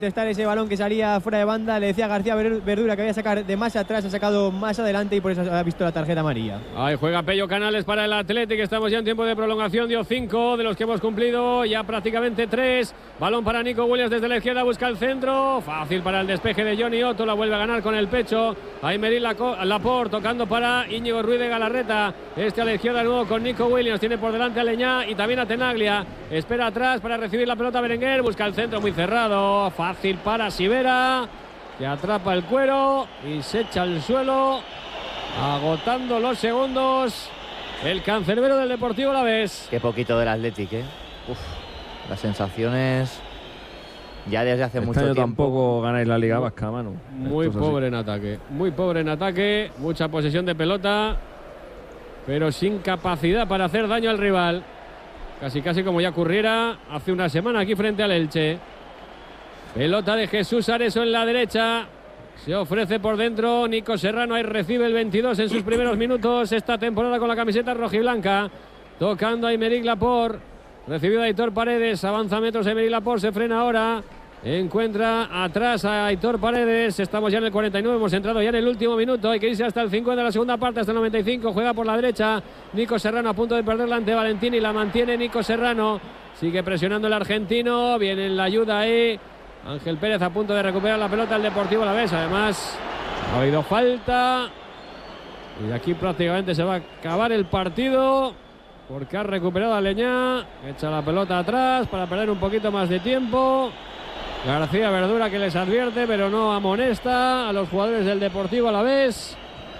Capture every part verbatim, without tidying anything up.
Estar ese balón que salía fuera de banda, le decía García Verdura que había sacar de más atrás, ha sacado más adelante y por eso ha visto la tarjeta amarilla. Ahí juega Pello Canales para el Athletic, estamos ya en tiempo de prolongación, dio cinco de los que hemos cumplido, ya prácticamente tres. Balón para Nico Williams desde la izquierda, busca el centro, fácil para el despeje de Johnny Otto, la vuelve a ganar con el pecho. Aymeric Laporte tocando para Íñigo Ruiz de Galarreta, este a la izquierda de nuevo con Nico Williams, tiene por delante a Leñá y también a Tenaglia, espera atrás para recibir la pelota Berenguer, busca el centro muy cerrado, fácil. Fácil para Sivera, que atrapa el cuero y se echa al suelo, agotando los segundos el cancerbero del Deportivo Alavés. Qué poquito del Athletic, ¿eh? Uf, las sensaciones ya desde hace este mucho año tiempo. Tampoco ganáis la Liga Vasca, mano. Muy pobre en ataque, muy pobre en ataque, mucha posesión de pelota, pero sin capacidad para hacer daño al rival. Casi casi como ya ocurriera hace una semana aquí frente al Elche. Pelota de Jesús Areso en la derecha. Se ofrece por dentro Nico Serrano. Ahí recibe el veintidós en sus primeros minutos esta temporada con la camiseta rojiblanca. Tocando a Aymeric Laporte. Recibido a Aitor Paredes. Avanza metros Aymeric Laporte. Se frena ahora. Encuentra atrás a Aitor Paredes. Estamos ya en el cuarenta y nueve. Hemos entrado ya en el último minuto. Hay que irse hasta el cincuenta de la segunda parte. Hasta el noventa y cinco. Juega por la derecha. Nico Serrano a punto de perderla ante Valentini. La mantiene Nico Serrano. Sigue presionando el argentino. Viene en la ayuda ahí. Ángel Pérez a punto de recuperar la pelota al Deportivo Alavés. Además, ha habido falta. Y de aquí prácticamente se va a acabar el partido. Porque ha recuperado a Leñá. Echa la pelota atrás para perder un poquito más de tiempo. García Verdura que les advierte, pero no amonesta a los jugadores del Deportivo Alavés.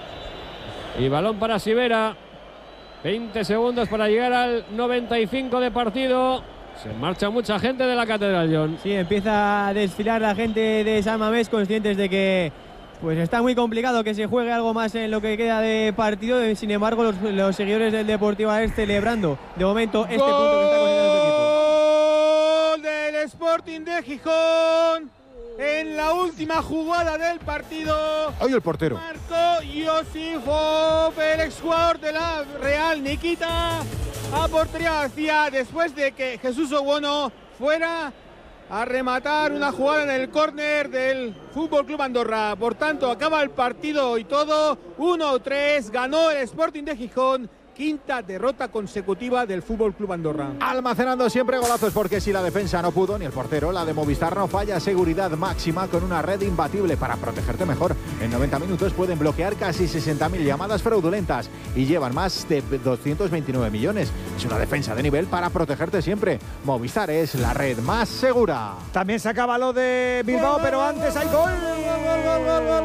Y balón para Sivera. veinte segundos para llegar al noventa y cinco de partido. Se marcha mucha gente de la Catedral, John. Sí, empieza a desfilar la gente de San Mamés, conscientes de que pues está muy complicado que se juegue algo más en lo que queda de partido. Sin embargo, los, los seguidores del Deportivo Alavés celebrando de momento este ¡Gol! punto que está consiguiendo su equipo. ¡Gol del Sporting de Gijón! En la última jugada del partido. Hoy el portero. Marcó Yosifov, el exjugador de la Real, Nikita. A portería vacía después de que Jesús Obono fuera a rematar una jugada en el córner del Fútbol Club Andorra. Por tanto, acaba el partido y todo. uno tres, ganó el Sporting de Gijón. Quinta derrota consecutiva del Fútbol Club Andorra. Almacenando siempre golazos, porque si la defensa no pudo, ni el portero, la de Movistar no falla. Seguridad máxima con una red imbatible para protegerte mejor. En noventa minutos pueden bloquear casi sesenta mil llamadas fraudulentas y llevan más de doscientos veintinueve millones. Es una defensa de nivel para protegerte siempre. Movistar es la red más segura. También se acaba lo de Bilbao, pero antes hay gol. ¡Gol, gol, gol, gol,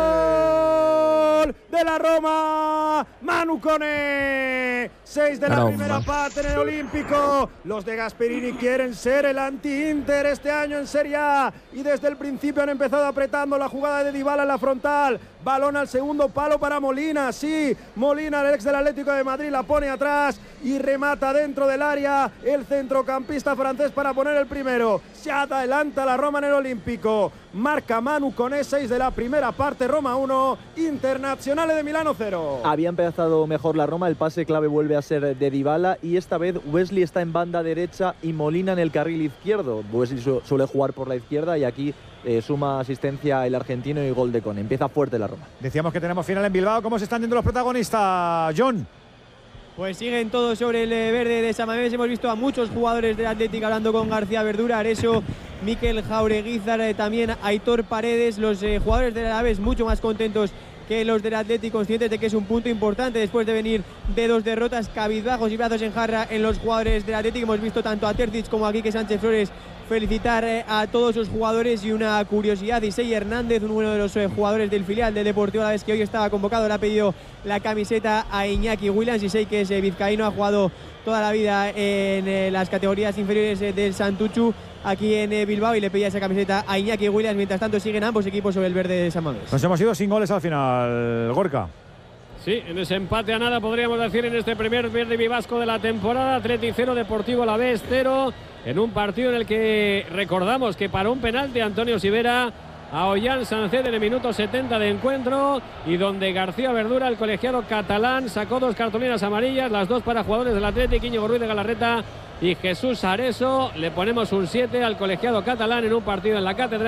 gol! De la Roma, Manu Koné. Seis de la Caramba. primera parte en el Olímpico. Los de Gasperini quieren ser el anti-Inter este año en Serie A. Y desde el principio han empezado apretando la jugada de Dybala en la frontal. Balón al segundo palo para Molina. Sí, Molina, el ex del Atlético de Madrid, la pone atrás y remata dentro del área el centrocampista francés para poner el primero. Se adelanta la Roma en el Olímpico. Marca Manu Koné, seis de la primera parte, Roma uno, Internazionale de Milano cero. Había empezado mejor la Roma, el pase clave vuelve a ser de Dybala y esta vez Wesley está en banda derecha y Molina en el carril izquierdo. Wesley su suele jugar por la izquierda y aquí eh, suma asistencia el argentino y gol de Koné. Empieza fuerte la Roma. Decíamos que tenemos final en Bilbao. ¿Cómo se están yendo los protagonistas, John? Pues siguen todos sobre el verde de San Mamés. Hemos visto a muchos jugadores del Atlético hablando con García Verdura, Areso, Mikel Jaureguizar, eh, también Aitor Paredes. Los eh, jugadores del Alavés mucho más contentos que los del Atlético, conscientes de que es un punto importante después de venir de dos derrotas, cabizbajos y brazos en jarra en los jugadores del Atlético. Hemos visto tanto a Terzic como a Quique Sánchez Flores felicitar eh, a todos los jugadores. Y una curiosidad, Isei Hernández, uno de los eh, jugadores del filial del Deportivo Alavés que hoy estaba convocado, le ha pedido la camiseta a Iñaki Williams. Isei, que es eh, vizcaíno, ha jugado toda la vida en eh, las categorías inferiores eh, del Santuchu aquí en eh, Bilbao, y le pedía esa camiseta a Iñaki Williams. Mientras tanto siguen ambos equipos sobre el verde de San Mamés. Nos hemos ido sin goles al final, Gorka. Sí, en ese empate a nada podríamos decir en este primer verde vivasco de la temporada. Athletic cero, Deportivo Alavés cero, en un partido en el que recordamos que para un penalti Antonio Sivera a Ollán Sancet en el minuto setenta de encuentro, y donde García Verdura, el colegiado catalán, sacó dos cartulinas amarillas, las dos para jugadores del Athletic, Íñigo Ruiz de Galarreta y Jesús Areso. Le ponemos un siete al colegiado catalán en un partido en la Catedral.